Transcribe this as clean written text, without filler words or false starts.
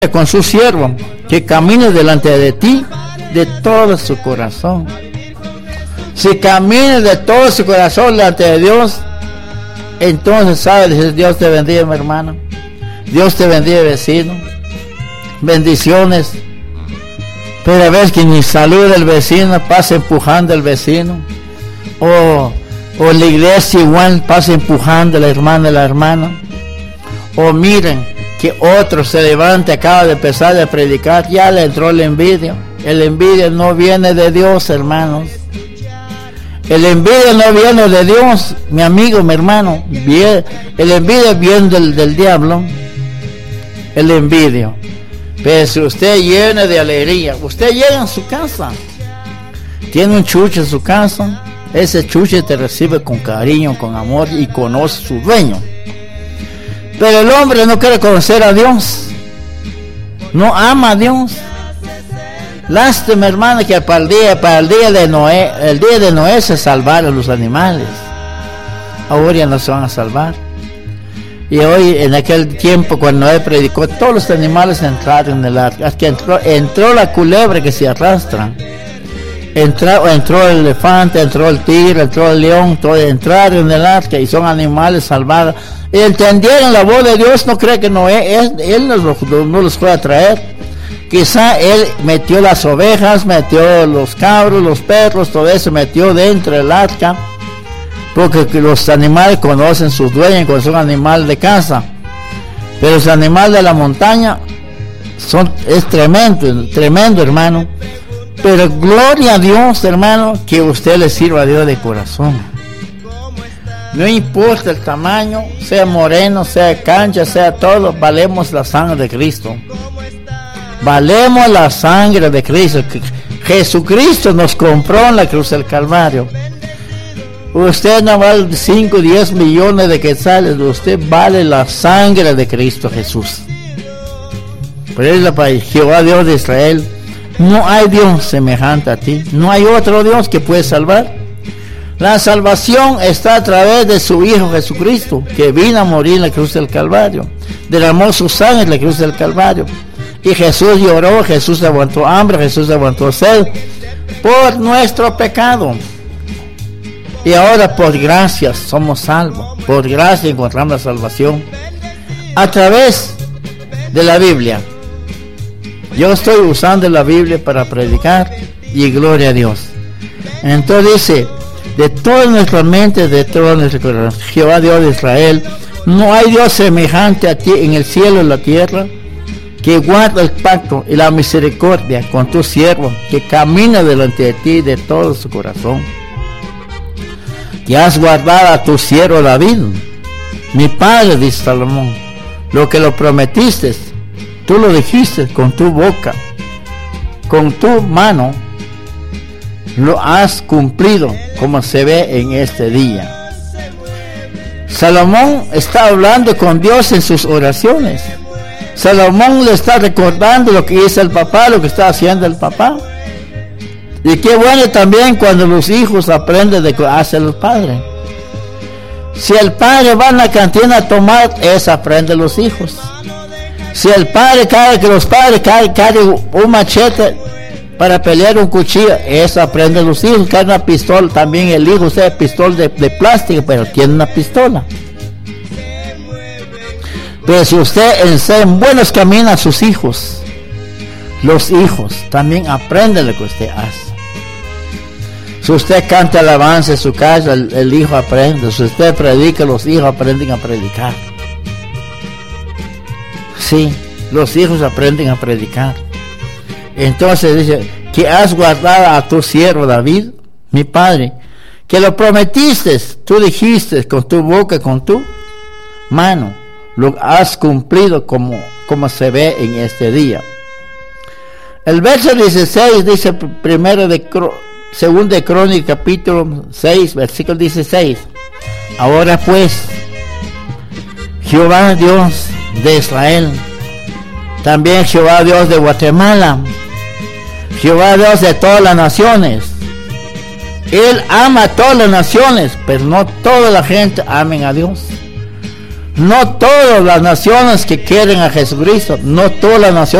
con su siervo, que camine delante de ti de todo su corazón. Si camina de todo su corazón delante de Dios, entonces sabes, Dios te bendiga, mi hermano. Dios te bendiga, vecino. Bendiciones. Pero ves que ni saluda el vecino, pasa empujando al vecino. O la iglesia igual pasa empujando a la hermana. O miren que otro se levanta, acaba de empezar a predicar, ya le entró la envidia. El envidia no viene de Dios, hermanos. El envidia no viene de Dios, mi amigo, mi hermano. El envidia viene del diablo. El envidia. Pero si usted llena de alegría, usted llega a su casa, tiene un chuche en su casa, ese chuche te recibe con cariño, con amor y conoce a su dueño. Pero el hombre no quiere conocer a Dios, no ama a Dios. Lástima, hermana, que para el día de Noé se salvaron los animales. Ahora ya no se van a salvar. Y hoy, en aquel tiempo, cuando Noé predicó, todos los animales entraron en el arca. Hasta que entró la culebra que se arrastra. Entró el elefante, entró el tigre, entró el león, todos entraron en el arca y son animales salvados. Y entendieron la voz de Dios, no cree que Noé, él no los fue a traer. Quizá él metió las ovejas, metió los cabros, los perros, todo eso metió dentro del arca. Porque los animales conocen sus dueños, cuando son animales de casa. Pero los animales de la montaña es tremendo, hermano. Pero gloria a Dios, hermano, que usted le sirva a Dios de corazón. No importa el tamaño, sea moreno, sea cancha, sea todo, valemos la sangre de Cristo. Valemos la sangre de Cristo. Jesucristo nos compró en la cruz del Calvario. Usted no vale 5, 10 millones de quetzales, usted vale la sangre de Cristo Jesús. Por eso para Jehová Dios de Israel, no hay Dios semejante a ti, no hay otro Dios que puede salvar. La salvación está a través de su Hijo Jesucristo, que vino a morir en la cruz del Calvario, derramó su sangre en la cruz del Calvario. Y Jesús lloró, Jesús aguantó hambre, Jesús aguantó sed por nuestro pecado. Y ahora por gracia somos salvos, por gracia encontramos la salvación a través de la Biblia. Yo estoy usando la Biblia para predicar y gloria a Dios. Entonces dice, de toda nuestra mente, de todo nuestro corazón, Jehová Dios de Israel, no hay Dios semejante a ti en el cielo y en la tierra, que guarda el pacto y la misericordia con tu siervo, que camina delante de ti de todo su corazón. Que has guardado a tu siervo David, mi padre, dice Salomón, lo que lo prometiste, tú lo dijiste con tu boca, con tu mano, lo has cumplido, como se ve en este día. Salomón está hablando con Dios en sus oraciones. Salomón le está recordando lo que hizo el papá, lo que está haciendo el papá. Y qué bueno también cuando los hijos aprenden de lo que hacen los padres. Si el padre va a la cantina a tomar, eso aprenden los hijos. Si el padre los padres cargan un machete para pelear un cuchillo, eso aprenden los hijos. Cargan una pistola, también el hijo usa pistola de plástico, pero tiene una pistola. Pero si usted enseña buenos caminos a sus hijos, los hijos también aprenden lo que usted hace. Si usted canta alabanza en su casa, el hijo aprende. Si usted predica, los hijos aprenden a predicar. Sí, los hijos aprenden a predicar. Entonces dice, que has guardado a tu siervo David, mi padre, que lo prometiste, tú dijiste con tu boca, con tu mano, lo has cumplido como se ve en este día. El verso 16 dice segundo de Crónicas, capítulo 6, versículo 16. Ahora pues, Jehová Dios de Israel, también Jehová Dios de Guatemala, Jehová Dios de todas las naciones. Él ama a todas las naciones, pero no toda la gente amen a Dios. No todas las naciones que quieren a Jesucristo, no todas las naciones